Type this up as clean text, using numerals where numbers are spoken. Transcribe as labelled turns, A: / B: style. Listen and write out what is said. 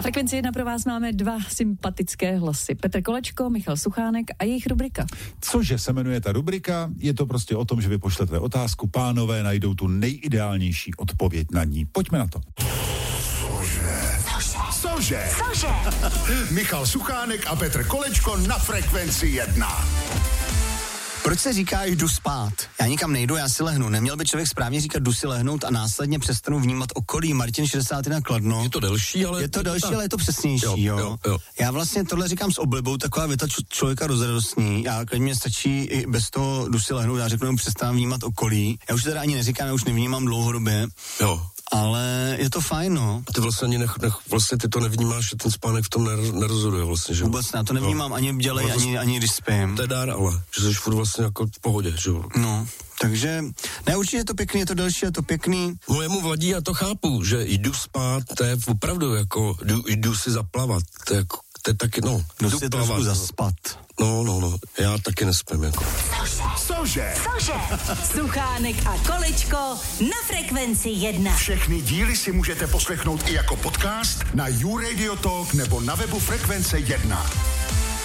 A: Na Frekvenci 1 pro vás máme 2 sympatické hlasy. Petr Kolečko, Michal Suchánek a jejich rubrika.
B: Cože se jmenuje ta rubrika? Je to prostě o tom, že vy pošlete otázku, pánové najdou tu nejideálnější odpověď na ní. Pojďme na to.
C: Cože? Michal Suchánek a Petr Kolečko na Frekvenci 1.
D: Proč se říká jdu spát? Já nikam nejdu, já si lehnu. Neměl by člověk správně říkat jdu si lehnout a následně přestanu vnímat okolí? Martin 61 Kladno.
E: Je to delší, ale...
D: Ale je to přesnější, jo. Já vlastně tohle říkám s oblibou, taková věta člověka rozradostní. Já klidně mě stačí i bez toho jdu si lehnout, já řeknu jenom přestávám vnímat okolí. Já už teda ani neříkám, já už nevnímám dlouhodobě.
E: Jo.
D: Ale je to fajn, no.
E: A ty vlastně ani vlastně ty to nevnímáš, že ten spánek v tom nerozhoduje vlastně, že?
D: Vůbec ne, to nevnímám ani v dělej, ani když spím.
E: To je dár, ale že jsi furt vlastně jako v pohodě, že jo?
D: No, takže, ne, určitě je to pěkný, je to delší, je to pěkný.
E: No jemu vadí, já to chápu, že jdu spát, to je opravdu jako, jdu si zaplavat, to je taky, no.
D: Jdu si trošku zaspat.
E: No, já taky nespím, jako.
C: Cože?
F: Suchánek a Kolečko na Frekvenci 1.
C: Všechny díly si můžete poslechnout i jako podcast na YouRadio Talk nebo na webu Frekvence 1.